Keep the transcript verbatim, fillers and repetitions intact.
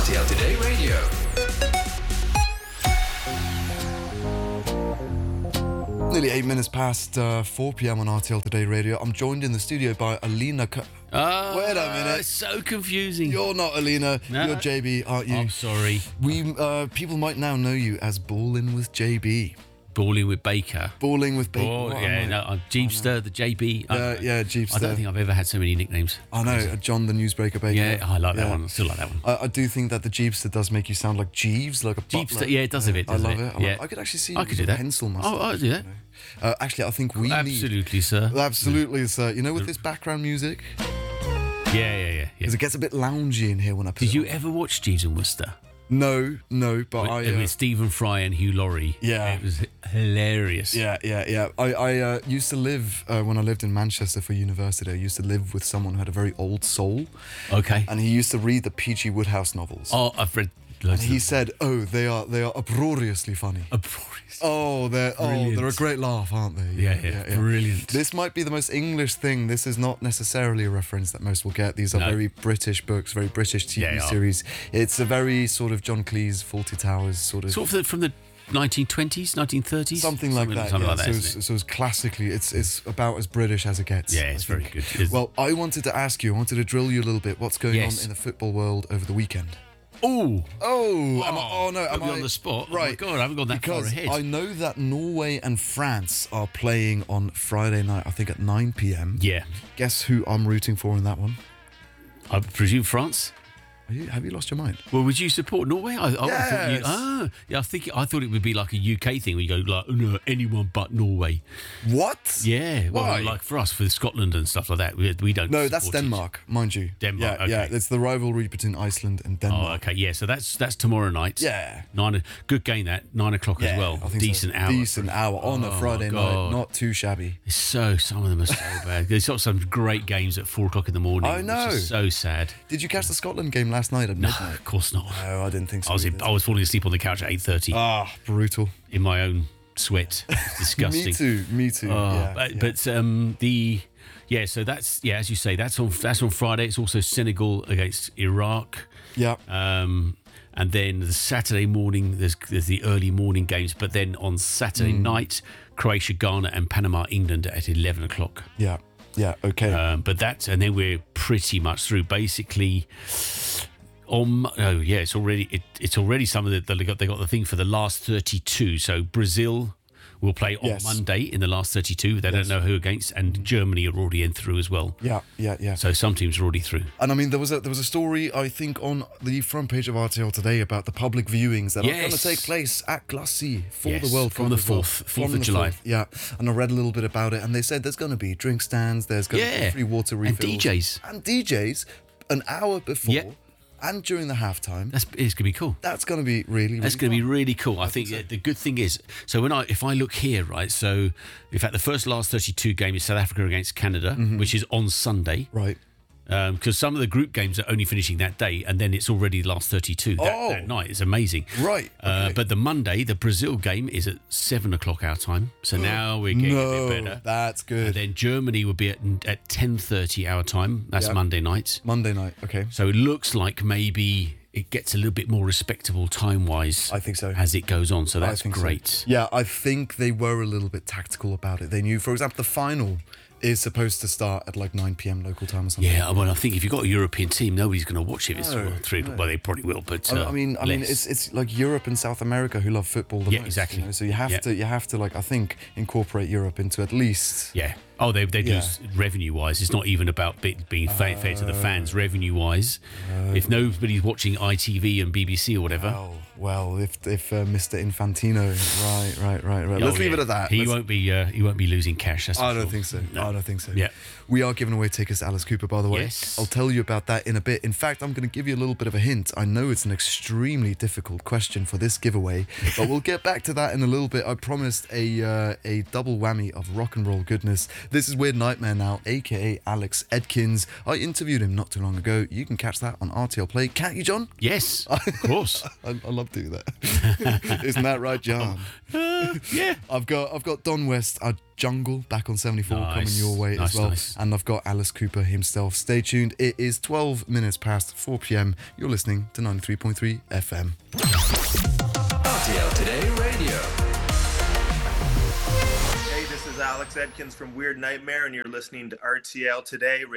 R T L Today Radio. Nearly eight minutes past uh, four p.m. on R T L Today Radio. I'm joined in the studio by Alina. Ka- Oh, Wait a minute. It's so confusing. You're not Alina. No. You're J B, aren't you? I'm sorry. We uh, people might now know you as Ballin' with J B. Balling with Baker. Balling with Baker. Oh, What yeah, am I? no, I'm Jeepster, the J B. I- Yeah, yeah, Jeepster. I don't think I've ever had so many nicknames. I know, uh, John the Newsbreaker Baker. Yeah, I like that Yeah. one. I still like that one. I, I do think that the Jeepster does make you sound like Jeeves, like a Jeepster, butler. yeah, it does a bit, I doesn't love it? it. I, Yeah. love- I could actually see I you could with do a that. pencil mustache. Oh, I'll do that. you know. Uh, actually, I think we need... Absolutely, sir. Absolutely, sir. You know, with this background music, Yeah, yeah, yeah. yeah. because it gets a bit loungy in here when I put Did it you on. ever watch Jeeves and Worcester? No, no, but With, I... with Uh, Stephen Fry and Hugh Laurie. Yeah. It was hilarious. yeah, yeah, yeah. I, I uh, used to live, uh, when I lived in Manchester for university, I used to live with someone who had a very old soul, Okay. and he used to read the P G Woodhouse novels. Oh, I've read loads And he of said, "Oh, they are they are uproariously funny. them. Uproarious. Oh, they're oh, Brilliant. they're a great laugh, aren't they? Yeah, yeah, brilliant. This might be the most English thing. This is not necessarily a reference that most will get. These are No. very British books, very British T V Yeah, yeah. series. It's a very sort of John Cleese, Fawlty Towers sort of. Sort of the, from the nineteen twenties, nineteen thirties? Something like that. Something yeah. like that, so, isn't it's, it? so it's classically, it's it's about as British as it gets. Yeah, I it's very think. good. It's- Well, I wanted to ask you, I wanted to drill you a little bit. What's going Yes. on in the football world over the weekend? Oh, Oh, am I, oh no, put am me I on the spot? Right, Oh my God, I haven't gone that because far ahead. I know that Norway and France are playing on Friday night. I think at nine p.m. Yeah, Guess who I'm rooting for in that one? I presume France. Are you, have you lost your mind? Well, would you support Norway? I, I thought you, Yes. ah, yeah, I think I thought it would be like a U K thing where you go like, oh, no, anyone but Norway. What? Yeah, well, Why? like for us, for Scotland and stuff like that, we, we don't. No, that's support it. Denmark, mind you. Denmark, Yeah, yeah. okay. It's the rivalry between Iceland and Oh, Denmark. okay, yeah. So that's that's tomorrow night. Yeah. nine. Good game that nine o'clock Yeah, as well. I think Decent so. hour. Decent hour on Oh, a Friday my night. God. Not too shabby. It's so some of them are so bad. There's got some great games at four o'clock in the morning. I know. Which is so sad. Did you catch the Scotland game last night at No, midnight? of course not. No, I didn't think so. I was in, either. I was falling asleep on the couch at eight thirty Ah, brutal. in my own sweat. It's disgusting. Me too. Me too. Oh, yeah, but, yeah. but um, the yeah, so that's yeah, as you say, that's on that's on Friday. It's also Senegal against Iraq. yeah. Um, and then the Saturday morning, there's there's the early morning games. But then on Saturday Hmm. night, Croatia, Ghana, and Panama, England at eleven o'clock. Yeah. Yeah. Okay. Um, but that's and then we're pretty much through. Basically, on oh yeah, it's already it, it's already some of the they got they got the thing for the last thirty-two. So Brazil will play on Yes. Monday in the last thirty-two. They Yes. don't know who against, and Germany are already in through as well. yeah. Yeah. Yeah. So some teams are already through. And I mean, there was a there was a story I think on the front page of R T L today about the public viewings that are going to Yes. take place at Glacis for Yes, the World from Cup the as well. fourth- fourth From of the July. fourth, yeah, and I read a little bit about it, and they said there's going to be drink stands, there's going to Yeah. be free water And refills, D Js. and D Js an hour before Yeah. and during the halftime. That's it's gonna be cool. That's going to be really, really That's going to be fun. really cool. I, think, think so. uh, the good thing is, so when I if I look here, right, so in fact the first last thirty-two game is South Africa against Canada, which is on Sunday, right. because some of the group games are only finishing that day, and then it's already the last thirty-two that, Oh. that night. It's amazing, Right, Uh, okay. but the Monday, the Brazil game is at seven o'clock our time, so now we're getting a No, bit better. that's good. And then Germany will be at at ten thirty our time. That's Yeah. Monday night. Monday night, okay. So it looks like maybe it gets a little bit more respectable time-wise. I think so. As it goes on, so I that's think so. great. Yeah, I think they were a little bit tactical about it. They knew, for example, the final is supposed to start at like nine p.m. local time or something. Yeah, well, I think if you've got a European team, nobody's going to watch it. If it's No, well, three, no. well, they probably will, but I- uh, I mean, I mean, less. it's it's like Europe and South America who love football the Yeah, most. exactly. You know? So you have Yeah. to, you have to, like, I think, incorporate Europe into at least. yeah. Oh, they they do Yeah. s revenue-wise. It's not even about be, being fair, fair to the fans. Revenue-wise, if nobody's watching I T V and B B C or whatever, Oh well, if if uh, Mister Infantino, right, right, right, right. oh, Let's leave yeah, it at that. He Let's- won't be uh, he won't be losing cash. That's for I don't sure. think so. No. I don't think so. Yeah. We are giving away tickets to Alice Cooper, by the way. Yes. I'll tell you about that in a bit. In fact, I'm going to give you a little bit of a hint. I know it's an extremely difficult question for this giveaway, but we'll get back to that in a little bit. I promised a uh, a double whammy of rock and roll goodness. This is Weird Nightmare now, aka Alex Edkins. I interviewed him not too long ago. You can catch that on R T L Play. Can't you, John? Yes, of course. I, I love doing that. Isn't that right, John? Uh, yeah. I've got I've got Don West, our Jungle, back on seventy-four Nice. coming your way Nice, as well. nice. And I've got Alice Cooper himself. Stay tuned. It is twelve minutes past four p.m. You're listening to ninety-three point three F M. R T L Today Radio. Hey, this is Alex Edkins from Weird Nightmare, and you're listening to R T L Today.